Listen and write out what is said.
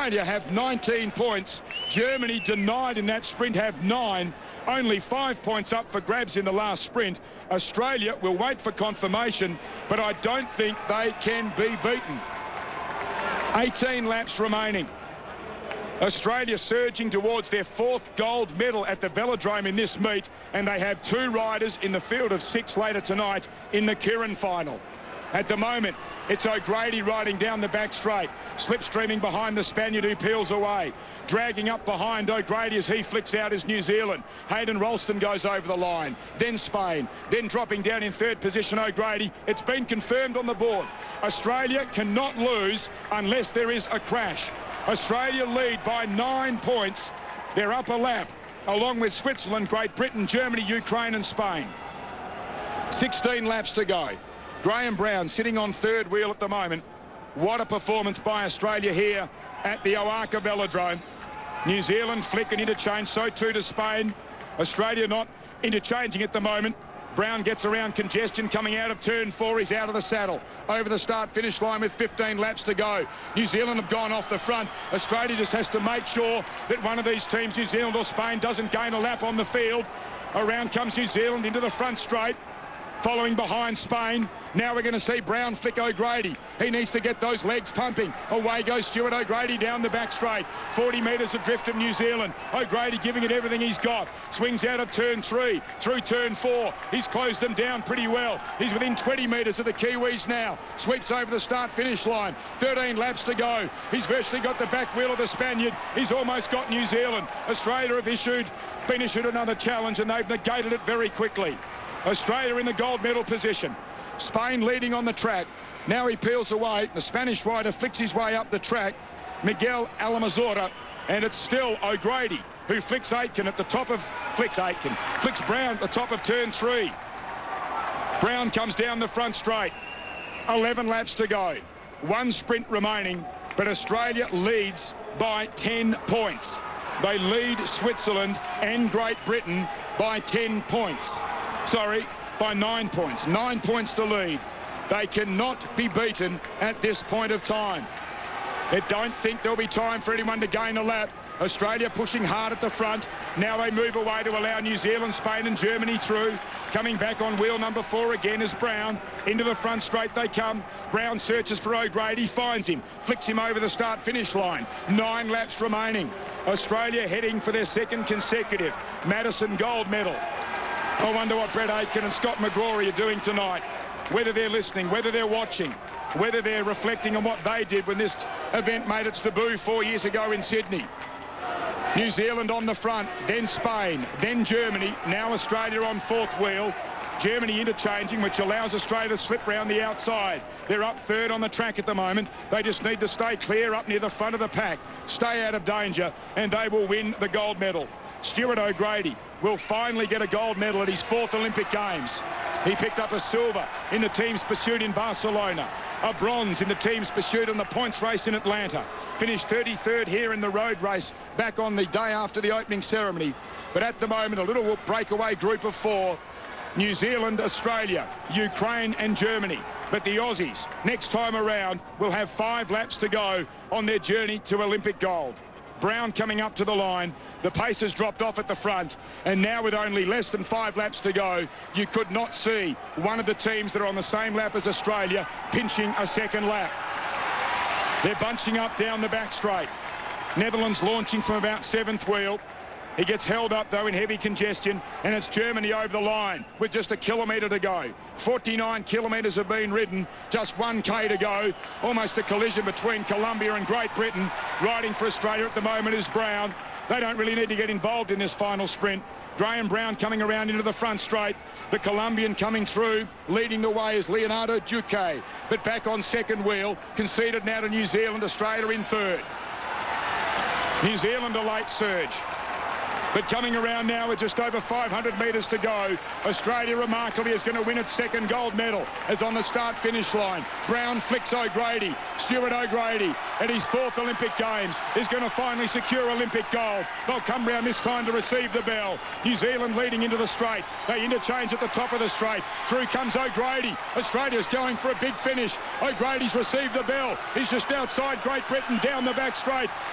Australia have 19 points. Germany, denied in that sprint, have 9. Only 5 points up for grabs in the last sprint. Australia will wait for confirmation, but I don't think they can be beaten. 18 laps remaining. Australia surging towards their 4th gold medal at the Velodrome in this meet, and they have 2 riders in the field of 6 later tonight in the Keirin final. At the moment, it's O'Grady riding down the back straight, slipstreaming behind the Spaniard who peels away. Dragging up behind O'Grady as he flicks out is New Zealand. Hayden Ralston goes over the line, then Spain, then dropping down in 3rd position O'Grady. It's been confirmed on the board. Australia cannot lose unless there is a crash. Australia lead by 9 points. They're up a lap, along with Switzerland, Great Britain, Germany, Ukraine and Spain. 16 laps to go. Graham Brown sitting on 3rd wheel at the moment. What a performance by Australia here at the Oaka Velodrome. New Zealand flick and interchange, so too to Spain. Australia not interchanging at the moment. Brown gets around congestion coming out of turn 4. He's out of the saddle. Over the start-finish line with 15 laps to go. New Zealand have gone off the front. Australia just has to make sure that one of these teams, New Zealand or Spain, doesn't gain a lap on the field. Around comes New Zealand into the front straight, following behind Spain. Now we're going to see Brown flick O'Grady. He needs to get those legs pumping. Away goes Stuart O'Grady down the back straight. 40 metres adrift of New Zealand. O'Grady giving it everything he's got. Swings out of turn 3, through turn 4. He's closed them down pretty well. He's within 20 metres of the Kiwis now. Sweeps over the start-finish line. 13 laps to go. He's virtually got the back wheel of the Spaniard. He's almost got New Zealand. Australia have been issued another challenge, and they've negated it very quickly. Australia in the gold medal position. Spain leading on the track. Now he peels away. The Spanish rider flicks his way up the track. Miguel Alamazora. And it's still O'Grady who flicks Brown at the top of turn 3. Brown comes down the front straight. 11 laps to go. 1 sprint remaining, but Australia leads by 10 points. They lead Switzerland and Great Britain by 10 points. Sorry, by 9 points. 9 points to lead. They cannot be beaten at this point of time. I don't think there'll be time for anyone to gain a lap. Australia pushing hard at the front. Now they move away to allow New Zealand, Spain and Germany through. Coming back on wheel number 4 again is Brown. Into the front straight they come. Brown searches for O'Grady, finds him, flicks him over the start-finish line. 9 laps remaining. Australia heading for their 2nd consecutive Madison gold medal. I wonder what Brett Aitken and Scott McGrory are doing tonight. Whether they're listening, whether they're watching, whether they're reflecting on what they did when this event made its debut 4 years ago in Sydney. New Zealand on the front, then Spain, then Germany, now Australia on 4th wheel. Germany interchanging, which allows Australia to slip round the outside. They're up 3rd on the track at the moment. They just need to stay clear up near the front of the pack, stay out of danger, and they will win the gold medal. Stuart O'Grady will finally get a gold medal at his 4th Olympic Games. He picked up a silver in the team's pursuit in Barcelona, a bronze in the team's pursuit in the points race in Atlanta. Finished 33rd here in the road race back on the day after the opening ceremony. But at the moment, a little breakaway group of 4. New Zealand, Australia, Ukraine and Germany. But the Aussies, next time around, will have 5 laps to go on their journey to Olympic gold. Brown coming up to the line. The pace has dropped off at the front, and now with only less than 5 laps to go, you could not see one of the teams that are on the same lap as Australia pinching a 2nd lap. They're bunching up down the back straight. Netherlands launching from about 7th wheel. He gets held up, though, in heavy congestion, and it's Germany over the line with just a kilometre to go. 49 kilometres have been ridden, just 1K to go. Almost a collision between Colombia and Great Britain. Riding for Australia at the moment is Brown. They don't really need to get involved in this final sprint. Graham Brown coming around into the front straight. The Colombian coming through. Leading the way is Leonardo Duque. But back on 2nd wheel, conceded now to New Zealand, Australia in 3rd. New Zealand a late surge. But coming around now with just over 500 metres to go, Australia remarkably is going to win its 2nd gold medal as on the start-finish line. Brown flicks O'Grady. Stuart O'Grady at his 4th Olympic Games is going to finally secure Olympic gold. They'll come round this time to receive the bell. New Zealand leading into the straight. They interchange at the top of the straight. Through comes O'Grady. Australia's going for a big finish. O'Grady's received the bell. He's just outside Great Britain down the back straight.